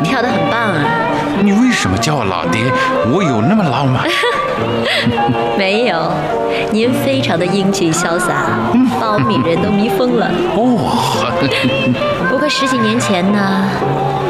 我跳得很棒啊。 你为什么叫我老爹？我有那么老吗？ 没有，您非常的英俊潇洒，把我们女人都迷疯了。 哦， 不过10几年前呢，